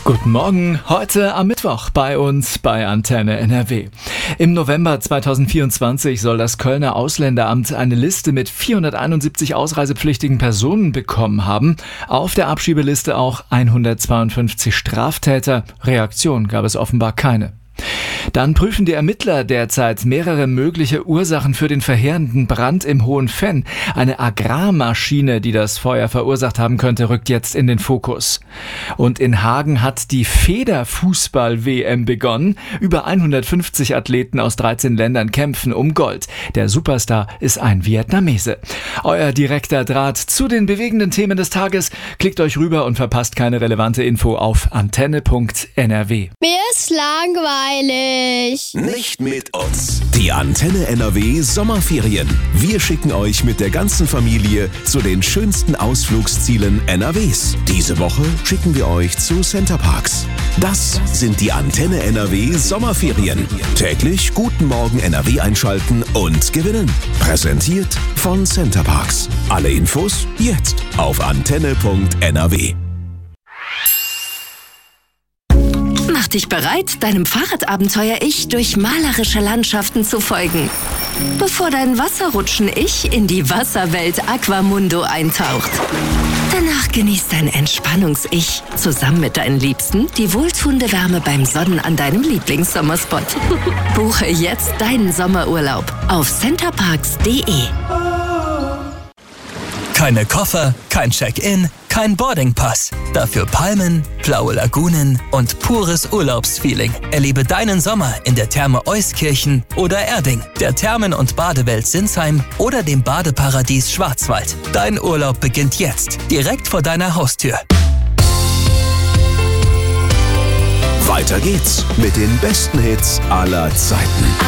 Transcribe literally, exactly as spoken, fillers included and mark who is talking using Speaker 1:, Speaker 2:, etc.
Speaker 1: Guten Morgen, heute am Mittwoch bei uns bei Antenne N R W. Im November zweitausendvierundzwanzig soll das Kölner Ausländeramt eine Liste mit vierhunderteinundsiebzig ausreisepflichtigen Personen bekommen haben. Auf der Abschiebeliste auch hundertzweiundfünfzig Straftäter. Reaktion gab es offenbar keine. Dann prüfen die Ermittler derzeit mehrere mögliche Ursachen für den verheerenden Brand im Hohenfenn. Eine Agrarmaschine, die das Feuer verursacht haben könnte, rückt jetzt in den Fokus. Und in Hagen hat die Federfußball-W M begonnen. Über hundertfünfzig Athleten aus dreizehn Ländern kämpfen um Gold. Der Superstar ist ein Vietnamese. Euer direkter Draht zu den bewegenden Themen des Tages. Klickt euch rüber und verpasst keine relevante Info auf antenne punkt n r w.
Speaker 2: Mir ist langweilig.
Speaker 3: Nicht mit uns. Die Antenne N R W Sommerferien. Wir schicken euch mit der ganzen Familie zu den schönsten Ausflugszielen N R Ws. Diese Woche schicken wir euch zu Centerparks. Das sind die Antenne N R W Sommerferien. Täglich Guten Morgen N R W einschalten und gewinnen. Präsentiert von Centerparks. Alle Infos jetzt auf antenne punkt n r w.
Speaker 4: Mach dich bereit, deinem Fahrradabenteuer-Ich durch malerische Landschaften zu folgen, bevor dein Wasserrutschen-Ich in die Wasserwelt Aquamundo eintaucht. Danach genießt dein Entspannungs-Ich zusammen mit deinen Liebsten die wohltuende Wärme beim Sonnen an deinem Lieblingssommerspot. Buche jetzt deinen Sommerurlaub auf centerparks punkt d e.
Speaker 5: Keine Koffer, kein Check-in, kein Boardingpass. Dafür Palmen, blaue Lagunen und pures Urlaubsfeeling. Erlebe deinen Sommer in der Therme Euskirchen oder Erding, der Thermen- und Badewelt Sinsheim oder dem Badeparadies Schwarzwald. Dein Urlaub beginnt jetzt, direkt vor deiner Haustür.
Speaker 3: Weiter geht's mit den besten Hits aller Zeiten.